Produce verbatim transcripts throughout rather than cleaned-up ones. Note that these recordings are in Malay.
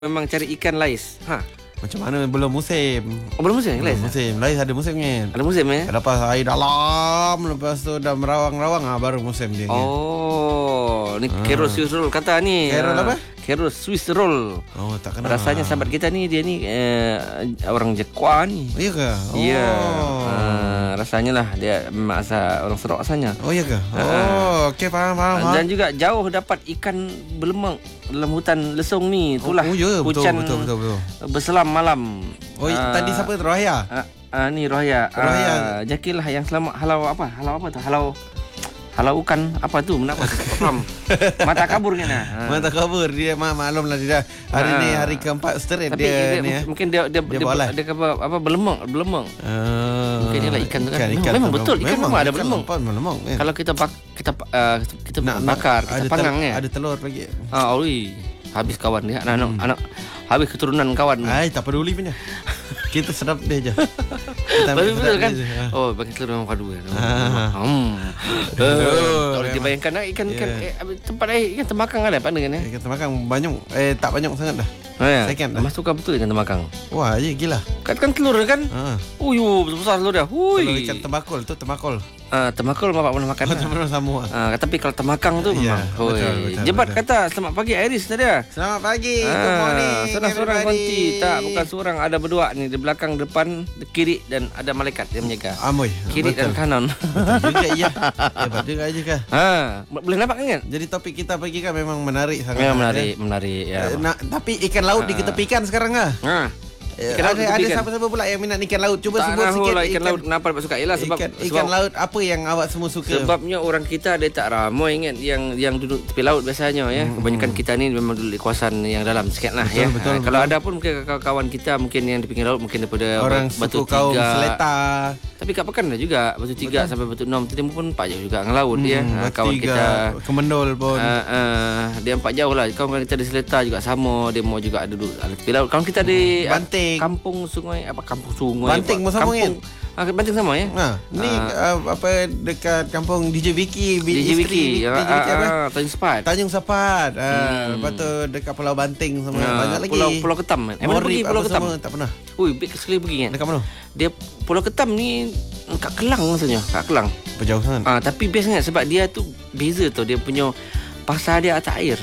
Memang cari ikan lais. Ha. Macam mana belum musim. Oh, belum musim lais. Belum musim. Lais ada musim kan. Ada musim eh? Lepas air dalam, lepas tu dah merawang-rawang ah baru musim dia. Oh, ni ha. Carol Swiss roll kata ni. Carol apa? Carol Swiss roll. Oh, tak kenal. Rasanya sahabat kita ni dia ni eh, orang Jekwa ni. Oh, iya ke? Oh. Ya. Uh, rasanya lah dia memang asal orang Sarawak asalnya. Oh, iya ke? Uh, oh, okey faham faham. Dan juga jauh dapat ikan belemang dalam hutan lesung ni. Itulah oh, oh, ya, betul, hujan betul, betul, betul, betul. berselam malam. Oh, uh, tadi siapa tu? Rohaya? Uh, uh, ni Rohaya. Rohaya. Uh, Jakil lah yang selamat halau apa? Halau apa tu? Halau Halau ikan apa tu? Kenapa? Faham. Mata kabur kan? Ha. Mata kabur dia mak maklum lah dia. Hari ha. ni hari keempat straight Tapi dia, dia ni. Mungkin dia dia dia, dia, dia apa apa belemong, belemong. Uh, mungkin dia lah ikan tu kan. Ikan, memang, ikan memang betul ikan memang, memang ada belemong. Belemong. Kan? Kalau kita bak, kita uh, kita nak, bakar, nak, kita panggang kan. Ada telur lagi. Ah, oi. Habis kawan dia anak hmm. anak habis keturunan kawan. Ai, tak peduli punya. Kita sedap dia je. Tapi betul kan? Je. Oh, bagi telur memang padu kan. Hmm. Tak boleh dibayangkan nak ikan-ikan yeah. eh, tempat air ikan temakang ada apa dengan eh? Ikan temakang banyak eh tak banyak sangat dah. Oh, ya. Second dah. Masukkan betul ikan temakang. Wah, ya gila. Kan kan telur kan? Ha. Oh, yo besar telur dia. Hui. Kalau ikan temakul tu temakul. Ah, temakul bapak pernah makan. Oh, pernah sama. Ah, tapi kalau temakang tu memang. Yeah, betul, betul, Jebat betul. kata selamat pagi Iris tadi. Selamat pagi. Ah, good morning. Seorang-seorang konti. Tak, bukan seorang, ada berdua ni di belakang, depan, di kiri dan ada malaikat yang menjaga. Amoy. Kiri betul. Dan kanan. Betul juga iya. Hebat juga aja kan. Ha, boleh nampak kan? Jadi topik kita pagi kan memang menarik sangat. Memang menarik, ya. menarik ya. Nah, tapi ikan laut ha. diketepikan sekarang ah. Ha. Ikan ada ada siapa-siapa pula yang minat ikan laut? Cuba tak sebut sikit lah, ikan, ikan laut kenapa dapat suka? Ialah sebab ikan, sebab ikan laut apa yang awak semua suka? Sebabnya orang kita dia tak ramai ingat yang yang duduk tepi laut biasanya ya. Hmm. Kebanyakan kita ni memang duduk di kawasan yang dalam sikitlah ya. Betul, betul, ha, kalau ada pun mungkin kawan kita mungkin yang di pinggir laut mungkin daripada orang Batu suku kaum Tiga. Seletar. Tapi kat Pekan ada juga Batu Tiga betul. Sampai Batu Enam timur pun empat jauh juga dengan laut hmm, ya. Ha, kawan tiga, kita Kemendol pun. Uh, uh, dia empat jauh lah. Kawan kita di Seletar juga sama. Dia mau juga ada duduk ada tepi laut. Kawan kita di Banting. Kampung Sungai apa kampung sungai Banting pun sama kan? Ah, Banting sama ya. Ha, ni uh, apa dekat kampung D J Vicky, D J Vicky, D J Vicky apa? Tanjung Sepat. Tanjung Sepat. Ah, hmm. Lepas tu dekat Pulau Banting sama uh, banyak lagi. Pulau Pulau Ketam kan. Eh, mana pergi Pulau Ketam? Sama, tak pernah. Ui, big sekali pergi kan. Dekat mana? Dia Pulau Ketam ni kat Kelang rasanya, kat Kelang. Berjauh sangat. Ah, tapi best sangat sebab dia tu beza tau, dia punya pasar dia atas air.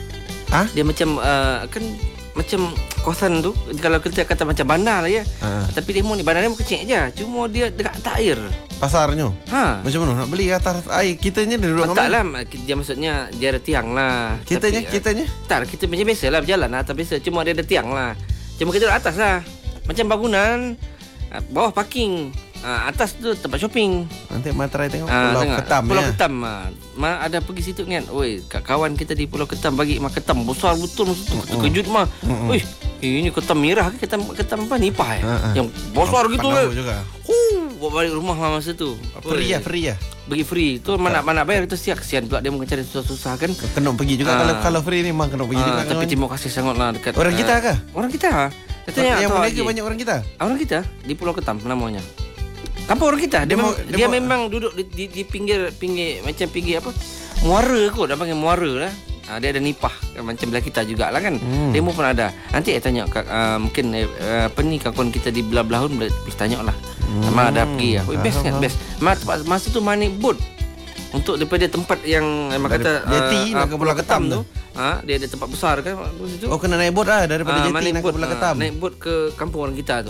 Ah? Dia macam uh, kan macam kawasan tu kalau kita kata macam bandar lah ya. Ha. Tapi dia mau ni bandar dia mau kecil aja. Cuma dia dekat atas air. Pasarnya. Ha. Macam mana nak beli atas air? Kitanya dia duduk tak lah. Dia maksudnya dia ada tiang lah. Kitanya tapi, kitanya. Tak, kita macam biasa lah berjalan lah atas biasa. Cuma dia ada tiang lah. Cuma kita duduk atas lah. Macam bangunan bawah parking. Uh, atas tu tempat shopping. Nanti materai tengok uh, Pulau tengok. Ketam. Pulau ya? Ketam. Uh, ada pergi situ kan. Oi, kawan kita di Pulau Ketam bagi mak ketam besar betul masa tu. Terkejut mah. Oi, ini ketam merah ke ketam ketam apa nipah ya? Uh, uh. Yang besar gitu kan. Huh, bawa balik rumah lah masa tu. Free ya, free ya. Bagi free. Tu mana mana bayar itu siap kesian pula dia mau cari susah-susah kan. Kena pergi juga uh, kalau kalau free ni memang kena pergi uh, juga. Tapi terima kasih sangatlah dekat. Orang uh, kita ke? Orang kita. Katanya yang berniaga banyak orang kita. Orang kita di Pulau Ketam namanya. Kampung orang kita dia, dia, mau, dia, dia mau, memang duduk di, di, di pinggir pinggir macam pinggir apa muara kot, dia panggil muara lah. Ha, dia ada nipah macam belah kita jugalah kan. Hmm. Demo pun ada. Nanti saya tanya uh, mungkin uh, apa ni kawan kita di belah-belah pun boleh tanya lah. Hmm. Sama ada pergi lah. Oh, best kan best. Masa, masa tu manik boat untuk daripada tempat yang memang kata jeti uh, nak ke Pulau Ketam tu. Ha, dia ada tempat besar kan situ. Oh, kena naik boat lah daripada uh, jeti nak ke Pulau Ketam. Uh, naik boat ke kampung orang kita tu.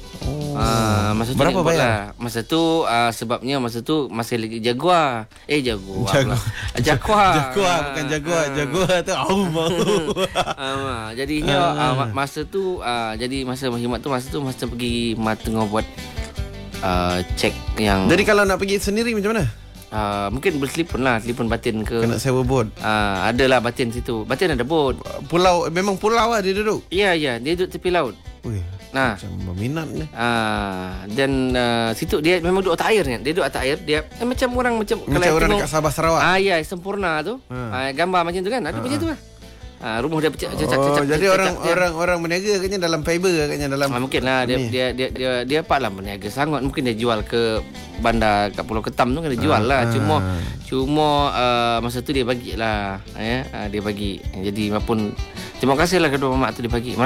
Oh. Uh, masa tu berapa bayar? Lah. Masa tu uh, sebabnya masa tu masih lagi Jaguar. Eh Jaguar. Jaguar. Jaguar. Jaguar bukan Jaguar. Uh, Jaguar tu au mau. uh, jadinya uh, masa tu uh, jadi masa Mahimat tu masa tu masa pergi mat tengah buat uh, cek yang. Jadi kalau nak pergi sendiri macam mana? Uh, mungkin berselipun lah, telefon batin ke. Kena sewa bot. Uh, adalah batin situ. Batin ada bot. Pulau memang pulau lah dia duduk. Ya ya, dia duduk tepi laut. Ui. Nah, macam berminat ni. Ah, dan uh, situ dia memang duduk atas air kan. Dia duduk atas air, dia eh, macam orang macam macam kalau orang tengok, dekat Sabah Sarawak. Ah ya, sempurna tu. Hmm. Ah, gambar macam tu kan. Ada ha. macam tu lah. Ah, rumah dia pecah cacak oh, cacak. Jadi cacak, orang cacak, orang orang berniaga katanya dalam fiber katanya dalam. Ah, mungkinlah dia, dia dia dia dia paklah berniaga sangat. Mungkin dia jual ke bandar kat Pulau Ketam tu kan dia jual lah. Ha. Cuma cuma uh, masa tu dia bagilah ya. Ah, dia bagi. Jadi maupun Terima kasihlah kedua mamak tadi pagi.